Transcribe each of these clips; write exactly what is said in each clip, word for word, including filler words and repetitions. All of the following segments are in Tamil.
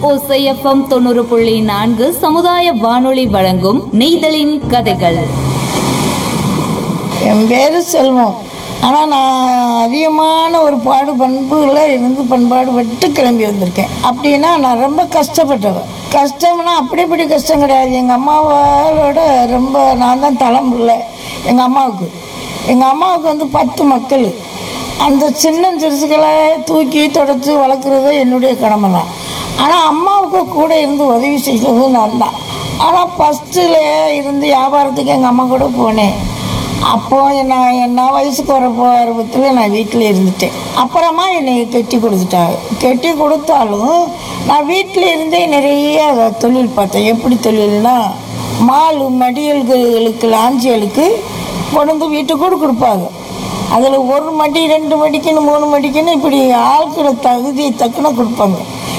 ஓசை எஃப்எம் தொண்ணூறு புள்ளி நான்கு சமுதாய வானொலி வழங்கும் நெய்தலின் கதைகள். என் பேர் செல்வம். ஆனால் நான் அதிகமான ஒரு பாடு பண்புகளை இருந்து பண்பாடுபட்டு கிளம்பி வந்திருக்கேன். அப்படின்னா நான் ரொம்ப கஷ்டப்பட்டவன். கஷ்டம்னா அப்படி இப்படி கஷ்டம் கிடையாது. எங்கள் அம்மாவோட ரொம்ப நான் தான் தலைமுறை. எங்கள் அம்மாவுக்கு எங்கள் அம்மாவுக்கு வந்து பத்து மக்கள். அந்த சின்ன சிறுசுகளை தூக்கி தொடச்சி வளர்க்குறது என்னுடைய கடமை தான். ஆனால் அம்மாவுக்கு கூட இருந்து உதவி செய்கிறது நான் தான். ஆனால் ஃபஸ்ட்டில் இருந்து வியாபாரத்துக்கு எங்கள் அம்மா கூட போனேன். அப்போது நான் என்ன வயசுக்கு வர பருவத்தில் நான் வீட்டில் இருந்துட்டேன். அப்புறமா என்னை கட்டி கொடுத்துட்டாங்க. கட்டி கொடுத்தாலும் நான் வீட்டில் இருந்தே நிறைய தொழில் பார்த்தேன். எப்படி தொழில்னா, மால் மடியல்களுக்கு லாஞ்சிகளுக்கு கொண்டு வந்து வீட்டுக்கு கூட கொடுப்பாங்க. அதில் ஒரு மடி ரெண்டு மடிக்குன்னு மூணு மடிக்குன்னு இப்படி ஆட்கள தகுதி தக்குன்னு கொடுப்பாங்க.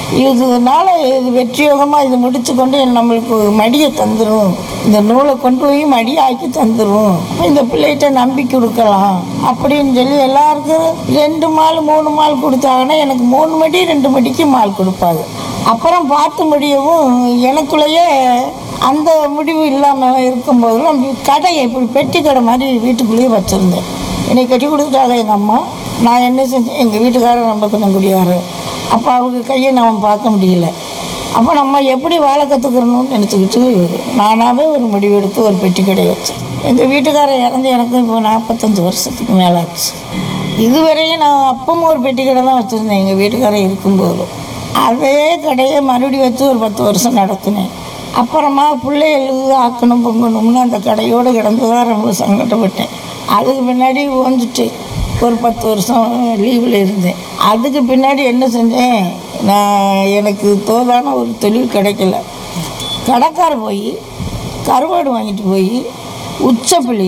இதனால இது வெற்றியோகமாக இது முடிச்சு கொண்டு நம்மளுக்கு மடியை தந்துடும், இந்த நூலை கொண்டு போய் மடியை ஆக்கி தந்துடும், இந்த பிள்ளைகிட்ட நம்பி கொடுக்கலாம் அப்படின்னு சொல்லி எல்லாருக்கும் ரெண்டு மால் மூணு மால் கொடுத்தாங்கன்னா எனக்கு மூணு மடி ரெண்டு மடிக்கு மால் கொடுப்பாங்க. அப்புறம் பார்த்து முடியவும் எனக்குள்ளேயே அந்த முடிவு இல்லாமல் இருக்கும்போதெல்லாம் கடையை இப்படி பெட்டி கடை மாதிரி வீட்டுக்குள்ளேயே வச்சுருந்தேன். என்னை கட்டி கொடுத்துட்டாங்க எங்கள் அம்மா. நான் என்ன செஞ்சேன், எங்கள் வீட்டுக்காரர் ரொம்ப கொஞ்சம் குடியாரு. அப்போ அவங்க கையை நம்ம பார்க்க முடியல. அப்போ நம்ம எப்படி வாழை கற்றுக்கிறணும்னு நினச்சிக்கிட்டு நானாகவே ஒரு முடிவு எடுத்து ஒரு பெட்டி கடையை வச்சேன். எங்கள் வீட்டுக்காரர் இறந்து எனக்கு இப்போ நாற்பத்தஞ்சு வருஷத்துக்கு மேலே ஆச்சு. இதுவரையும் நான் அப்பவும் ஒரு பெட்டி கடை தான் வச்சுருந்தேன் எங்கள் வீட்டுக்காரர் இருக்கும்போது. அதே கடையை மறுபடியும் வச்சு ஒரு பத்து வருஷம் நடத்தினேன். அப்புறமா பிள்ளைகளுக்கு ஆக்கணும் பொங்கணும்னு அந்த கடையோடு கிடந்து தான் ரொம்ப சங்கடப்பட்டேன். அதுக்கு பின்னாடி ஓஞ்சிட்டு ஒரு பத்து வருஷம் லீவில் இருந்தேன். அதுக்கு பின்னாடி என்ன செஞ்சேன், நான் எனக்கு தோதான ஒரு தொழில் கிடைக்கல. கடைக்கார போய் கருவாடு வாங்கிட்டு போய் உச்சப்புளி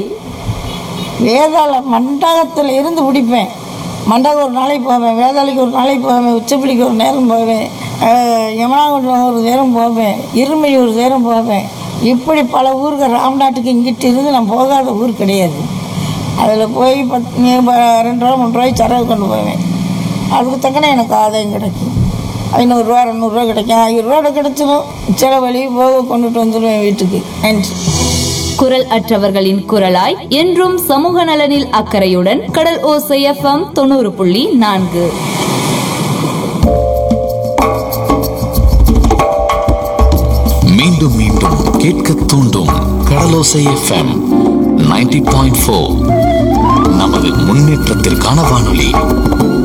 வேதாள மண்டகத்தில் இருந்து பிடிப்பேன். மண்டகம் ஒரு நாளைக்கு போவேன், வேதாளிக்கு ஒரு நாளைக்கு போவேன், உச்சப்புளிக்கு ஒரு நேரம் போவேன், யமனாகுண்டம் ஒரு நேரம் போவேன், இருமை ஒரு நேரம் போவேன். இப்படி பல ஊருக்கு ராம்நாட்டுக்கு இங்கிட்டு இருந்து நான் போகாத ஊர் கிடையாது. அதில் போய் பத்து ரெண்டு ரூபா மூணு ரூபாய்க்கு சரவு கொண்டு போவேன். அதுக்கு தக்கன எனக்கு ஆதாயம் கிடைக்கும். ஐநூறுரூவா ரெநூறுவா கிடைக்கும். ஆயிரம் ரூபா கிடைச்சிடும். சில வழியை போக கொண்டுட்டு வந்துடுவேன் வீட்டுக்கு. நன்றி. குரல் அற்றவர்களின் குரலாய் என்றும் சமூக நலனில் அக்கறையுடன் கடல் ஓசை எஃப்எம் தொண்ணூறு புள்ளி நான்கு. மீண்டும் மீண்டும் கேட்க தூண்டும் கடலோசை எஃப்எம் நைன்டி பாயிண்ட் ஃபோர். நமது முன்னேற்றத்திற்கான வானொலி.